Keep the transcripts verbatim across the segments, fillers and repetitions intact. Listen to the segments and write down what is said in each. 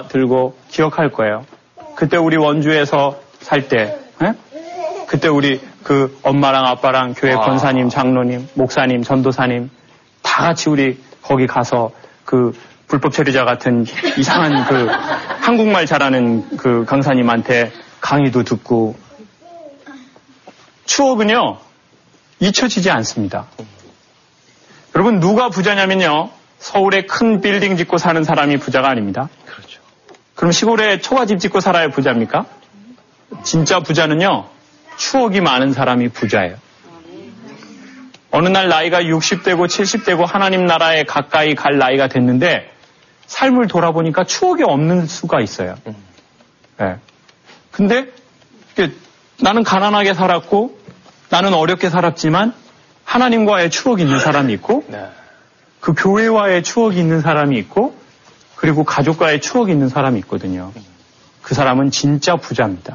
들고 기억할 거예요. 그때 우리 원주에서 살 때, 에? 그때 우리 그 엄마랑 아빠랑 교회 아. 권사님, 장로님, 목사님, 전도사님 다 같이 우리 거기 가서 그 불법 체류자 같은 이상한 그 한국말 잘하는 그 강사님한테 강의도 듣고 추억은요 잊혀지지 않습니다. 여러분 누가 부자냐면요 서울에 큰 빌딩 짓고 사는 사람이 부자가 아닙니다. 그렇죠. 그럼 시골에 초가집 짓고 살아야 부자입니까? 진짜 부자는요 추억이 많은 사람이 부자예요. 어느 날 나이가 육십 대고 칠십 대고 하나님 나라에 가까이 갈 나이가 됐는데 삶을 돌아보니까 추억이 없는 수가 있어요. 네. 근데 나는 가난하게 살았고 나는 어렵게 살았지만 하나님과의 추억이 있는 사람이 있고 네. 그 교회와의 추억이 있는 사람이 있고 그리고 가족과의 추억이 있는 사람이 있거든요. 그 사람은 진짜 부자입니다.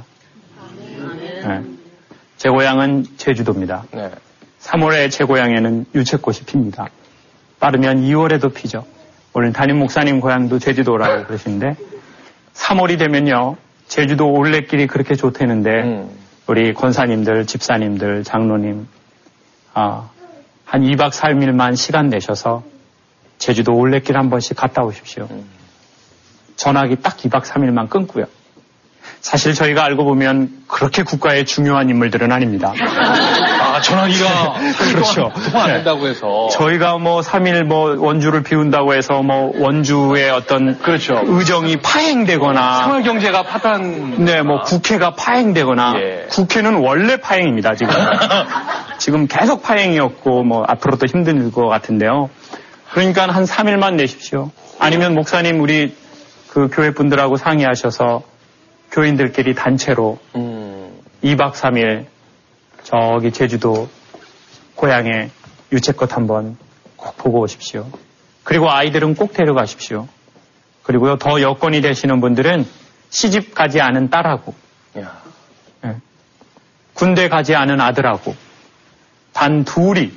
네. 제 고향은 제주도입니다. 네. 삼월에 제 고향에는 유채꽃이 핍니다. 빠르면 이월에도 피죠. 오늘 담임 목사님 고향도 제주도라고 그러시는데 삼월이 되면요. 제주도 올레길이 그렇게 좋다는데 음. 우리 권사님들, 집사님들, 장로님 아, 한 이 박 삼 일만 시간 내셔서 제주도 올레길 한 번씩 갔다 오십시오. 음. 전화기 딱 이 박 삼 일만 끊고요. 사실 저희가 알고 보면 그렇게 국가의 중요한 인물들은 아닙니다. 아, 전화기가 그렇죠. 통화 안 된다고 해서 저희가 뭐 삼 일 뭐 원주를 비운다고 해서 뭐 원주의 어떤 그렇죠. 의정이 파행되거나 생활 경제가 파탄 네, 뭐 국회가 파행되거나 예. 국회는 원래 파행입니다, 지금. 지금 계속 파행이었고 뭐 앞으로도 힘들 것 같은데요. 그러니까 한 삼 일만 내십시오. 아니면 목사님 우리 그 교회 분들하고 상의하셔서 교인들끼리 단체로 음. 이 박 삼 일 저기 제주도 고향에 유채꽃 한번 꼭 보고 오십시오. 그리고 아이들은 꼭 데려가십시오. 그리고요 더 여건이 되시는 분들은 시집 가지 않은 딸하고 야. 예. 군대 가지 않은 아들하고 단 둘이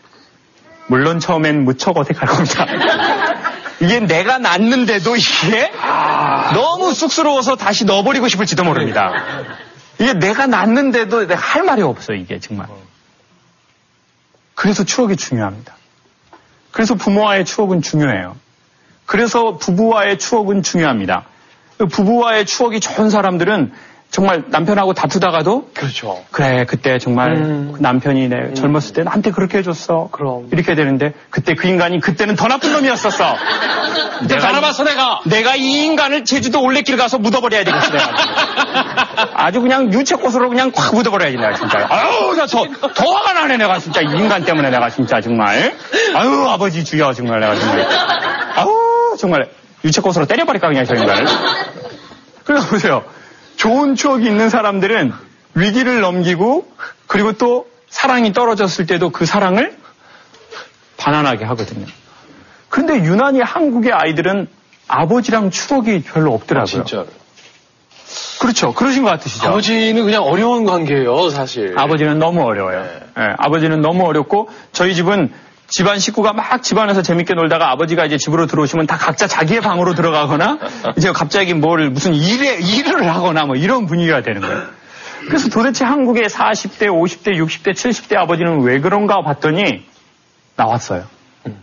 물론 처음엔 무척 어색할 겁니다. 이게 내가 낳는데도 이게 아. 너무 쑥스러워서 다시 넣어버리고 싶을지도 모릅니다. 이게 내가 낳는데도 내가 할 말이 없어 이게 정말. 그래서 추억이 중요합니다. 그래서 부모와의 추억은 중요해요. 그래서 부부와의 추억은 중요합니다. 부부와의 추억이 좋은 사람들은 정말 남편하고 다투다가도 그렇죠. 그래 그때 정말 음. 그 남편이 내 음. 젊었을 때 나한테 그렇게 해줬어. 그럼. 이렇게 되는데 그때 그 인간이 그때는 더 나쁜 놈이었었어. 내가 알아봤어 내가. 내가 이 인간을 제주도 올레길 가서 묻어버려야 되겠어. 내가. 아주 그냥 유채꽃으로 그냥 확 묻어버려야지 내가 진짜. 아유 나 더 더 화가 나네 내가 진짜 이 인간 때문에 내가 진짜 정말. 아유 아버지 죽여 정말 내가 정말. 아유 정말 유채꽃으로 때려버릴까 그냥 저 인간을. 그래서 보세요. 좋은 추억이 있는 사람들은 위기를 넘기고 그리고 또 사랑이 떨어졌을 때도 그 사랑을 반환하게 하거든요. 그런데 유난히 한국의 아이들은 아버지랑 추억이 별로 없더라고요. 진짜로. 그렇죠. 그러신 것 같으시죠? 아버지는 그냥 어려운 관계예요, 사실. 아버지는 너무 어려워요. 네. 네, 아버지는 너무 어렵고 저희 집은 집안 식구가 막 집안에서 재밌게 놀다가 아버지가 이제 집으로 들어오시면 다 각자 자기의 방으로 들어가거나 이제 갑자기 뭘 무슨 일에, 일을 하거나 뭐 이런 분위기가 되는 거예요. 그래서 도대체 한국의 사십 대, 오십 대, 육십 대, 칠십 대 아버지는 왜 그런가 봤더니 나왔어요. 음.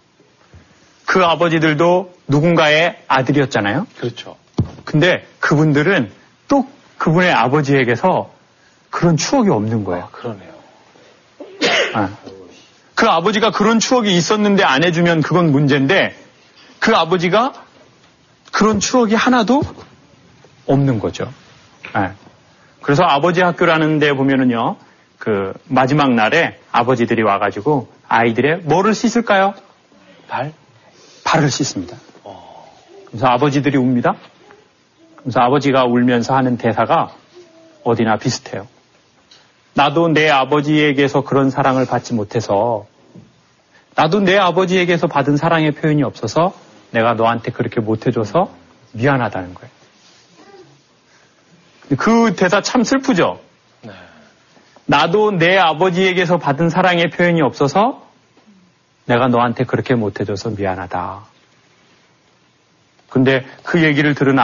그 아버지들도 누군가의 아들이었잖아요. 그렇죠. 근데 그분들은 또 그분의 아버지에게서 그런 추억이 없는 거예요. 아, 그러네요. 아. 그 아버지가 그런 추억이 있었는데 안 해주면 그건 문제인데 그 아버지가 그런 추억이 하나도 없는 거죠. 네. 그래서 아버지 학교라는 데 보면은요, 그 마지막 날에 아버지들이 와가지고 아이들의 뭐를 씻을까요? 발? 발을 씻습니다. 어... 그래서 아버지들이 웁니다. 그래서 아버지가 울면서 하는 대사가 어디나 비슷해요. 나도 내 아버지에게서 그런 사랑을 받지 못해서 나도 내 아버지에게서 받은 사랑의 표현이 없어서 내가 너한테 그렇게 못해줘서 미안하다는 거예요. 그 대사 참 슬프죠? 네. 나도 내 아버지에게서 받은 사랑의 표현이 없어서 내가 너한테 그렇게 못해줘서 미안하다. 근데 그 얘기를 들은